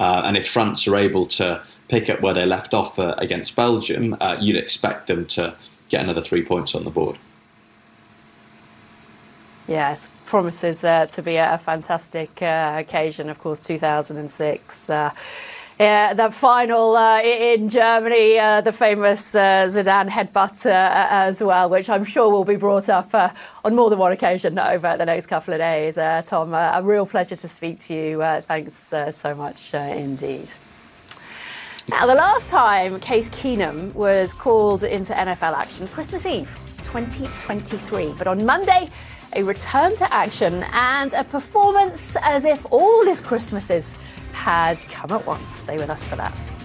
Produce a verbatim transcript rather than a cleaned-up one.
Uh, and if France are able to pick up where they left off uh, against Belgium, uh, you'd expect them to get another three points on the board. Yes, promises uh, to be a fantastic uh, occasion, of course, two thousand six. Uh, yeah, that final uh, in Germany, uh, the famous uh, Zidane headbutt uh, as well, which I'm sure will be brought up uh, on more than one occasion over the next couple of days. Uh, Tom, uh, a real pleasure to speak to you. Uh, thanks uh, so much uh, indeed. Now, the last time Case Keenum was called into N F L action, Christmas Eve twenty twenty-three. But on Monday, a return to action and a performance as if all his Christmases had come at once. Stay with us for that.